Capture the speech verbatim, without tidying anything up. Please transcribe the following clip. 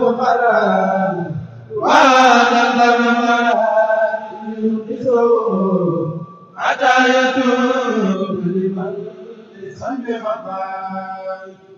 حرام وهذا الضرر حتى يتوب لمن لسان خطا